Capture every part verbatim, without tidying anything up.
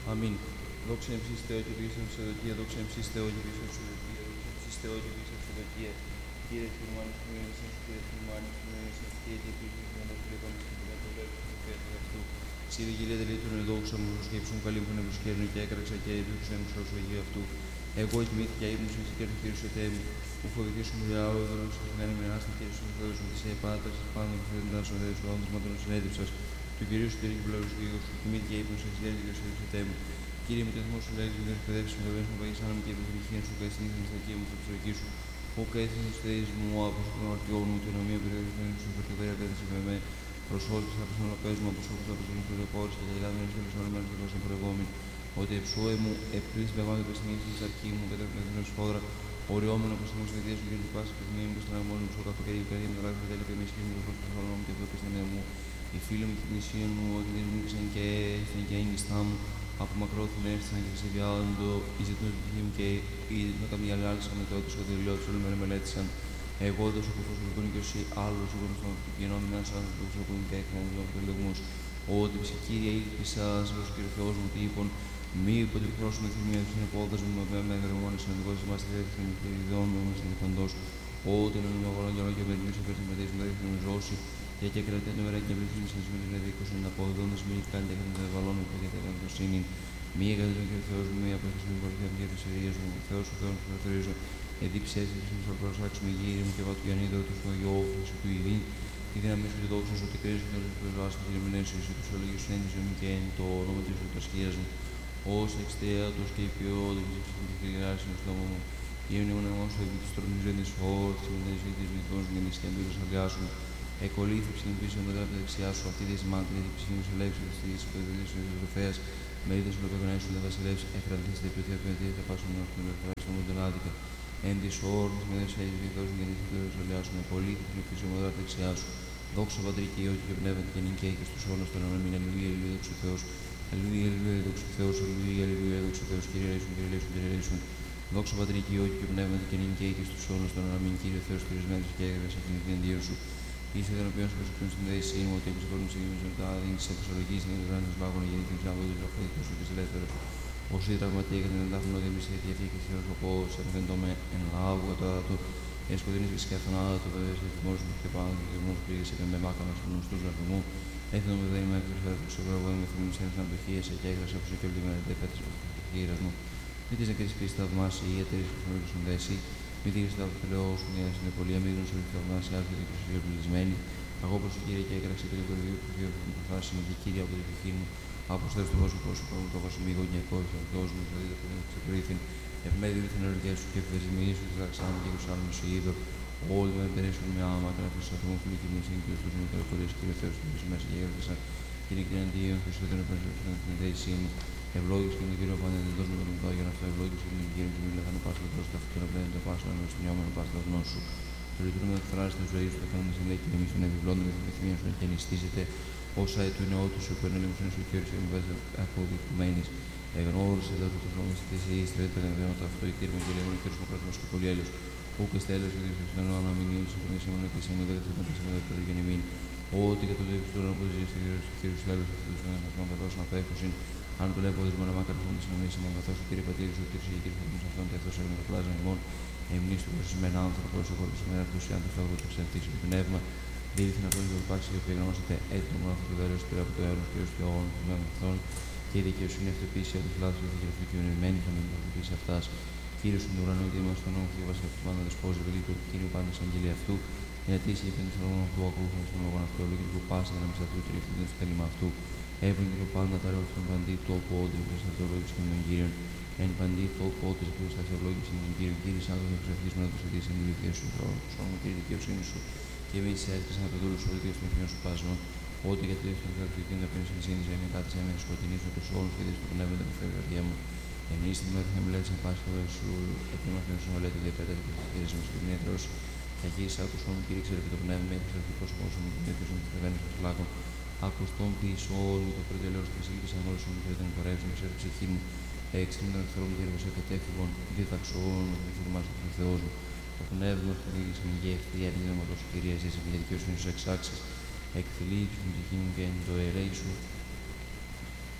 Αμήν. Δόξα εν ψήστε Θεό και πίσω ψευδοκία, δόξα εν ψήστε Θεό και πίσω ψευδοκία, δόξα εν ψήστε Θεό και πίσω ψευδοκία. Κύριε Θερμάνης του Μήνες σας, Κύριε Θερμάνης του Μήνες σας, Κύριε και πίσω του Μήνες βλέπαμε στην πρωτοβουλία του Θεού αυτού. Σύρε Κύριε τελείτων εδόξα μου, προσκέψουν καλή μου νευρουσκέρνη και έκραξα και έδειξε μου στο Αγίου αυτού. Εγώ κοιμήθηκα ύπνος και ερθοκύρωσε τέ μου, που φοβηθείς μου για όλο τον ξεχνάνει με άστη και στους Θεούς μου της επάταξης πάνω και θέτοντας ο Θεός του όντως μα τον συνέδειψας. Του Κυρίου σου τηρεί πλέον λίγο σου, κοιμήθηκε ύπνος και και σε τέ μου. Κύριε μου, τεθμό σου λέει, δεν εκπαιδεύσει με το βέσμα παγισάνα μου και επιτυχία σου, και συνήθω στα εκεί μου, στα ψωική σου. Ο καίσθη του θεή μου, από τον αρτιό μου, την ομοία περιορισμένη σου, φερτοδέρια πέδεση με με, προ όλου του απευθύνω πέσμα, από όλου του απευθύνω πρωτοπόρου και γελάδε με στέλνει όλη μέρα και τόσο προηγούμενη. Ότι εψόε μου, επλήσει με βάθο πεσμίνη τη αρχή μου, πέτρε σφόδρα, οριόμενο προ την οσβητεία σου και του πάση πεσμίνη μου, στον αμόνι μου, στο καθοκαίρι, παιδί με τα λάθη τέλη και με ισχύ μου, το χρόνο μου και αυτό πίστευε μου. Οι φίλοι μου και την ισχύα μου, ότι δεν μίλησαν και έστειν και έγκυστά μου. Από μακρόθεν έρθαν και ξεβιάζοντο, οι ζητούν τη τυχή μου και οι με καμία άλλη με το έτος ότι τελειώτης όλη μέρα μελέτησαν. Εγώ δώσω κουφός ολοκούν και όσοι άλλους εγώ στον κοινόμουν ένας άνθρωπος που είναι και έκαναν τους αποφελεγμούς. Ότι ψυχήρια ήλπισα σας και ο Θεός μου τύπων, μη υποτυπώσουμε θυμία τους συνεπόδας μου με με γραμμόνες συναντικός μας τη δεύτερη μου και ιδεών μου είμαστε διφαντός. Ότι είναι ο αγώνας για όλο και μερινούς υπέρτες με τέτοιες με τέτοιες με ζώσει. Για και κρατάει το μεράκι και πληθύνει στις με την είκοσι αποδόντας μη κάνει και έκανε τα ευαλώνω και για την εμπιστοσύνη. Μία κατά τον Θεός μου, μία από την κορυφαία μου και τις εταιρείες μου, ο Θεός ο Θεός μου χαρακτηρίζω. Εδίψε έτσι στους προσάξουμε γύρι μου και βάτου Γιαννίδο του στο Αγιό Όφηση του Ιδί. Τη δύναμη σου και δόξα σου ότι κρίνεις και όλες τις προσβάσεις και ερμηνεύσεις σου, τους ολογίους σου ένδυση μου και εν το όνομα της ορτασχίας μου. Ως εξτέατος και υπηόδος και ψηφιστικηράς είναι στο μου. Γύρνει μου να μόνος του επί της τρονής ζέντης όρθης, με τα ζωή της μυθός μου και νησιά του ρεσαλιάσου. Εκολύθυψη την πίσω μετά από τα δεξιά σου, αυτή τη σημάντη για την ψυχή μου σε λέξη τη στιγμή που δεν είσαι Ευρωπαία. Με είδο που έπρεπε να είσαι ο βασιλεύς, εφραντίστε η πληθεία που θα πάσουν να έχουν ελευθερώσει τον μοντέλο άδικα. Εν τη όρνη με δεν σε έχει δώσει για την ρεσαλιά σου, με πολύ την πίσω μετά από τα δεξιά σου. Δόξα πατρί και ιό και πνεύμα και νικαίοι και στου όρνου των αναμήν. Αλληλούια, αλληλούια, δόξα Θεό. Αλληλούια, αλληλούια, δόξα Θεό. Αλληλούια, αλληλούια, δόξα Θεό. Κύριε Ρέσουν, κύριε Ρέσουν, κύριε Ρέσουν. Δόξα πατρί και ιό και πνεύμα και νικαίοι και στου όρνου των αναμήν. Κύριε Θεό, κυρισμένο και έγραφε σε αυτήν την εντύπωση σου. Είσαι τον οποίο σου προσωπούν στην θέση μου ότι έχει συγχωρούν σε γυμνή μετά δίνει σε προσωπική στην Ελλάδα του Λάγων για την ψάχνω του Ζωφρέτου σου και σε ελεύθερο. Όσοι τραυματίε για την εντάφνη ότι εμεί έχει αυτή και θεό όπω εμφαντώ με εν λάγου κατά του. Εσκοτεινή και σκέφτονα το βέβαια σε θυμό μου και πάνω και μόνο πήγε σε με μάκανα στον νουστού γραφημού. Έθνο με δεν είμαι έκρυφα του σε εγώ με θυμού σε ένα πτυχίε σε και έγραψα από σε και όλη μέρα δέκα τη πτυχία μου. Μη τη νεκρή πίστη θαυμάσει ή εταιρείε που έχουν συνδέσει. Μη τύχει τα αποφελαιό σου μια συνεπολία, μη δίνουν σε όλη τη θαυμάσια άρχεται και συγχωρημένη. Εγώ προς την Κύριε και έκραξε και το κορυφαίο που δύο που μου φάσει με την Κύριε από την ψυχή μου. Αποστέλω στο πρόσωπό σου, το βασιμί γωνιακό, το δικό μου, δηλαδή το πνεύμα του κρύφιν. Ευμέδη την ενεργεία σου και ευδεσμοί σου, θα ξανά και του άλλου σου είδω. Όλοι με περίσσουν με άμα, κατά αφήσω αυτό μου φίλοι και μου σύγκριση του μου τελεπορίες, Κύριε Θεός, και του μέσα και έγραψα. Κύριε και αντίον, Χριστό την επένδυση στην θέση μου. Ευλόγης και τον Κύριο πάντα δεν δώσουμε τον Λουμπά για να αυτό ευλόγης και τον Κύριο και μιλά να πάσχει το σταφ και να πλένει το πάσχο να στυνιώμα να πάσχει το γνώσου σου. Το λειτουργούμε να εκφράζει τη ζωή σου, το κάνουμε στην λέει και εμείς τον επιβλώνουμε με την επιθυμία σου και νηστίζεται όσα του είναι ότου σου, παίρνει λίγο στην σου και με βάζει αποδεικμένης. Εγνώρισε εδώ το χρόνο στη θέση ή στρέφει τα κανδιώματα αυτό η τύρμα και λέγοντα και ο κόσμο και πολύ έλεος. Που και στέλνει ο Διευθυντή των Ενώων Αμηνίων, συμφωνεί σήμερα και σήμερα δεν θα μετρήσει με το γεννημήν. Ότι και το Διευθυντή των που ζει στη Κύριε του Έλλου, αυτού του ανθρώπου θα δώσουν απέχωση. Αν το λέω ότι μόνο μάκαρα θα συνομίσει με καθώ ο Κύριε Πατήρη, ο Κύριε Κύριε Πατήρη, αυτόν και αυτό έγινε το πλάσμα ημών. Εμεί του προσυσμένα άνθρωπο, ο χώρο σήμερα του ή αν το φεύγω το ψευτή του πνεύμα. Δίληθη να το υπάρξει η οποία γνώσετε έτοιμο να το δέρω πέρα από το έργο του Θεού των Θεών. Και η δικαιοσύνη αυτή επίση από του λάθου και τη δικαιοσύνη θα μην προωθήσει αυτά. Κύριο στον ουρανό, ότι είμαστε στον νόμο και βάσει από πάντα δεσπόζει, παιδί του Κύριου πάντα σαν αγγελία αυτού. Η ατήση και πέντε στον νόμο του ακολουθούν στον λόγο αυτό, λόγω του πάση για να μην σα του τρίφτει το θέλημα αυτού. Έβρινε και πάντα τα ρεύματα των παντή τόπο όντι που θα το λόγιο των Κύριων. Εν παντή τόπο όντι που θα το λόγιο των Κύριων. Κύριε, σαν το ψευδή να το στηθεί στην ηλικία σου, στον Κύριε δικαιοσύνη σου. Και εμεί έρθει να το δούλου σου, ότι στον Θεό σου πάσμα. Ότι για το δεύτερο χαρακτηριστικό να παίρνει τη σύνδεση με κάτι σε μένα σκοτεινή σου του όλου και του πνεύμα του φευγαριά μου. Εμεί στην μέρα θα μιλάει σε πάσχα σου, επίμαχα σου να λέτε διαπέτα και τι κύριε μα και την έδρα σου. Εκεί άκουσα μου κύριε, ξέρω και το πνεύμα με έχει αρχικό κόσμο μου και δεν μου κυβέρνη του λάκων. Ακουστών πίσω όλου το πρωτελέο και εσύ και σαν όλου μου και δεν πορεύσουν σε ψυχή μου. Έξι με τον εχθρό μου και έργο σε κατέφυγον, διδαξών, με θυμά του Θεό μου. Το πνεύμα του δίγησε με γεύτη, έδινε με τόσο κυρία ζήση και δικαιοσύνη σου εξάξει. Εκφυλή του ψυχή μου και εν το αιρέη σου.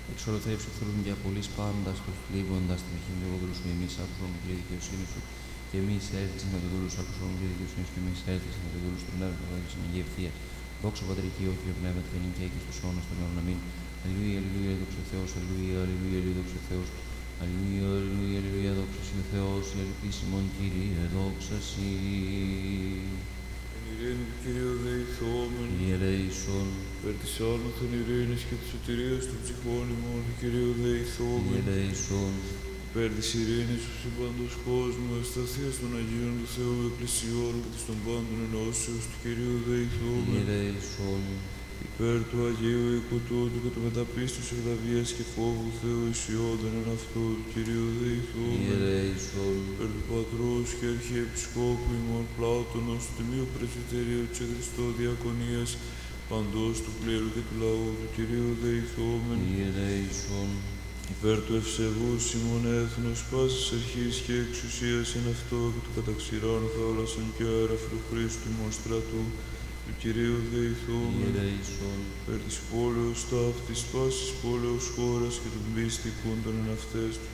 Εξορροθεύσου εχθρούς και απολύς πάντας τους πλήγοντας την ευχήν λόγω σου εμείς άκουσον και δικαιοσύνη σου και εμείς έρθεις με το δούλου σου άκουσον και δικαιοσύνη σου και εμείς έρθεις με το δούλου σου πνεύμα που θα στην Αγία Ευθεία. Δόξα Πατρική, όχι ο πνεύμα και νύχια και στους αιώνας των αιώνων. Αμήν. Αλληλούια, αλληλούια, δόξα Θεός, αλληλούια, αλληλούια, δόξα Θεός. Αλληλούια, αλληλούια, αλληλούια, δόξα Συ Θεός, ελπίσιμον Κύριε, δόξα Συ. Εν ειρήνη του Κυρίου δεηθόμεν, Κύριε ελέησον. περ της άνωθεν ειρήνης και της σωτηρίας των ψυχών ημών του Κυρίου δεηθόμεν. Κύριε ελέησον. Υπέρ της ειρήνης του συμπαντός κόσμου, ευσταθίας των Αγίων του Θεού Εκκλησιών και της των πάντων ενώσεως του Κυρίου δεηθόμεν. Κύριε ελέησον. Υπέρ του Αγίου οίκου τούτου και του μεταπίστους ευλαβίας και φόβου Θεού ισιώδεν εν αυτού του Κυρίου δεηθόμεν. Κύριε ελέησον. Υπέρ του Πατρός και Αρχιεπισκόπου ημών Πλάτωνος, του Τιμίου Πρεσβυτερίου της Χριστό Διακονίας, παντός του πλήρου και του λαού του Κυρίου δεηθόμεν. Κύριε ελέησον. Υπέρ του ευσεβούς ημών έθνος, πάσης αρχής και εξουσίας εν αυτό και του καταξηρών θάλασσον και αεραφρού Χρήστου ημών στρατού, του Κυρίου δεηθόμεν. Κύριε ελέησον. Υπέρ της πόλεως ταύτης, πάσης πόλεως χώρας και των πίστικων των εν αυτές, του